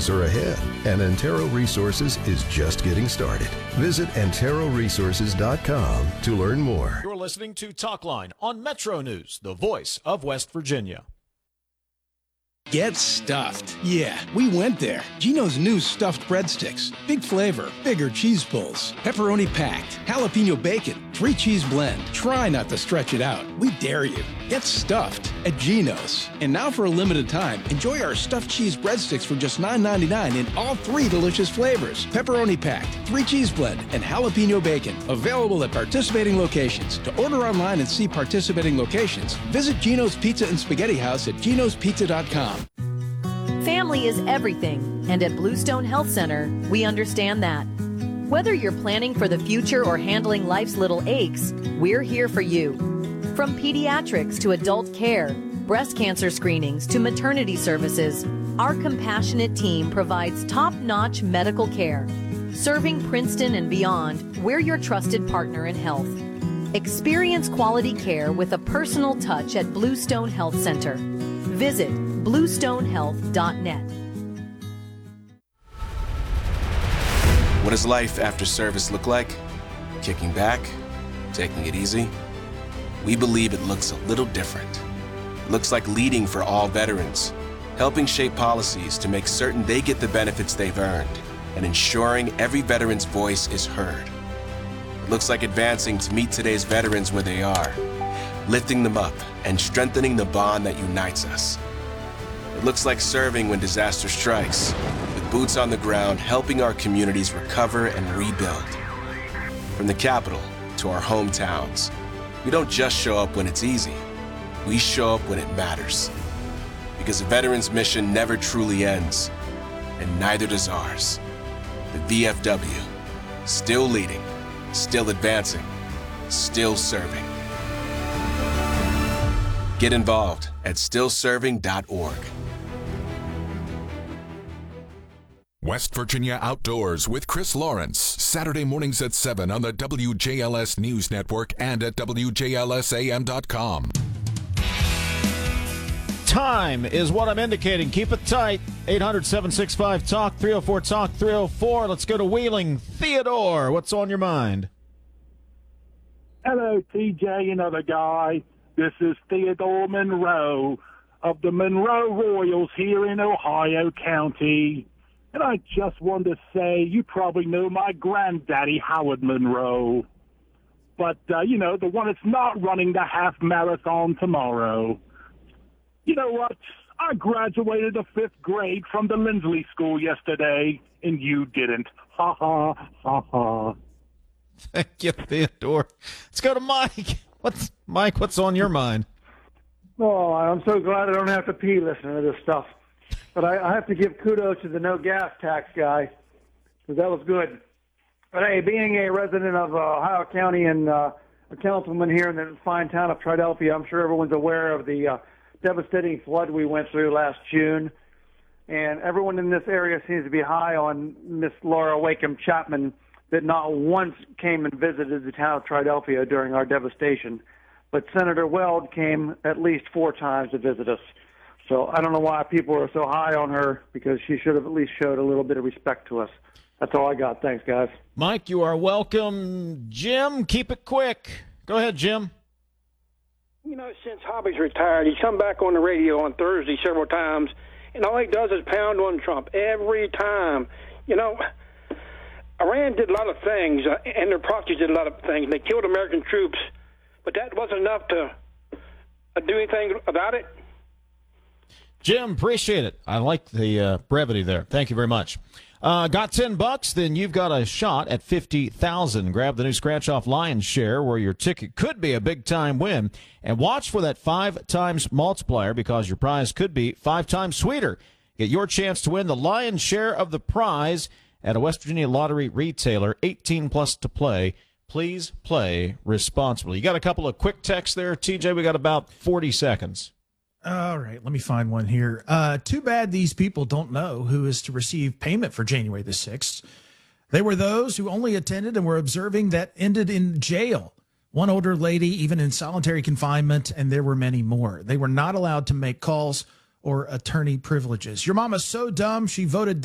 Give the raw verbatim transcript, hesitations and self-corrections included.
changes are ahead, and Antero Resources is just getting started. Visit antero resources dot com to learn more. You're listening to Talkline on Metro News, the voice of West Virginia. Get stuffed. Yeah, we went there. Geno's new stuffed breadsticks. Big flavor, bigger cheese pulls, pepperoni packed, jalapeno bacon, three cheese blend. Try not to stretch it out. We dare you. Get stuffed at Geno's. And now for a limited time, enjoy our stuffed cheese breadsticks for just nine ninety-nine in all three delicious flavors. Pepperoni packed, three cheese blend, and jalapeno bacon. Available at participating locations. To order online and see participating locations, visit Geno's Pizza and Spaghetti House at genos pizza dot com. Family is everything, and at Bluestone Health Center, we understand that. Whether you're planning for the future or handling life's little aches, we're here for you. From pediatrics to adult care, breast cancer screenings to maternity services, our compassionate team provides top-notch medical care. Serving Princeton and beyond, we're your trusted partner in health. Experience quality care with a personal touch at Bluestone Health Center. Visit bluestone health dot net. What does life after service look like? Kicking back? Taking it easy? We believe it looks a little different. It looks like leading for all veterans, helping shape policies to make certain they get the benefits they've earned, and ensuring every veteran's voice is heard. It looks like advancing to meet today's veterans where they are, lifting them up and strengthening the bond that unites us. It looks like serving when disaster strikes, with boots on the ground helping our communities recover and rebuild. From the Capitol to our hometowns, we don't just show up when it's easy, we show up when it matters. Because a veteran's mission never truly ends, and neither does ours. The V F W, still leading, still advancing, still serving. Get involved at still serving dot org. West Virginia Outdoors with Chris Lawrence, Saturday mornings at seven on the W J L S News Network and at W J L S A M dot com. Time is what I'm indicating. Keep it tight. eight hundred, seven six five, talk, three oh four, talk, three oh four. Let's go to Wheeling. Theodore, what's on your mind? Hello, T J, another guy. This is Theodore Monroe of the Monroe Royals here in Ohio County. And I just wanted to say, you probably know my granddaddy, Howard Monroe. But, uh, you know, the one that's not running the half marathon tomorrow. You know what? I graduated the fifth grade from the Lindsley School yesterday, and you didn't. Ha, ha, ha, ha. Thank you, Theodore. Let's go to Mike. What's Mike, what's on your mind? Oh, I'm so glad I don't have to pee listening to this stuff. But I, I have to give kudos to the no gas tax guy, because that was good. But hey, being a resident of uh, Ohio County and uh, a councilman here in the fine town of Triadelphia, I'm sure everyone's aware of the uh, devastating flood we went through last June. And everyone in this area seems to be high on Miss Laura Wakeham Chapman, that not once came and visited the town of Triadelphia during our devastation. But Senator Weld came at least four times to visit us. So I don't know why people are so high on her, because she should have at least showed a little bit of respect to us. That's all I got. Thanks, guys. Mike, you are welcome. Jim, keep it quick. Go ahead, Jim. You know, since Hobby's retired, he's come back on the radio on Thursday several times, and all he does is pound on Trump every time. You know, Iran did a lot of things, uh, and their proxies did a lot of things. They killed American troops, but that wasn't enough to uh, do anything about it. Jim, appreciate it. I like the uh, brevity there. Thank you very much. Uh, got ten bucks? Then you've got a shot at fifty thousand. Grab the new Scratch Off Lion's Share, where your ticket could be a big-time win. And watch for that five times multiplier, because your prize could be five times sweeter. Get your chance to win the lion's share of the prize at a West Virginia lottery retailer. eighteen plus to play. Please play responsibly. You got a couple of quick texts there, T J? We got about forty seconds. All right, let me find one here. Uh, too bad these people don't know who is to receive payment for January the sixth. They were those who only attended and were observing that ended in jail. One older lady, even in solitary confinement, and there were many more. They were not allowed to make calls or attorney privileges. Your mama's so dumb, she voted